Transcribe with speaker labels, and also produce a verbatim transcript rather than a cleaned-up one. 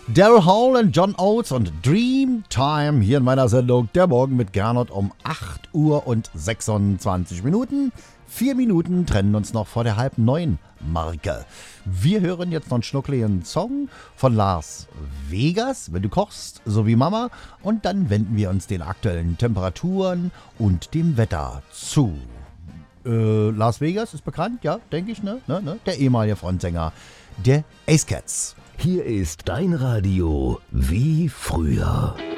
Speaker 1: Daryl Hall und John Oates und Dream Time hier in meiner Sendung Der Morgen mit Gernot um acht Uhr und sechsundzwanzig Minuten. Vier Minuten trennen uns noch vor der halb neun Marke. Wir hören jetzt noch einen schnuckligen Song von Las Vegas, wenn du kochst, so wie Mama. Und dann wenden wir uns den aktuellen Temperaturen und dem Wetter zu. Äh, Las Vegas ist bekannt, ja, denke ich, ne? ne, ne? Der ehemalige Frontsänger der Ace Cats.
Speaker 2: Hier ist dein Radio wie früher.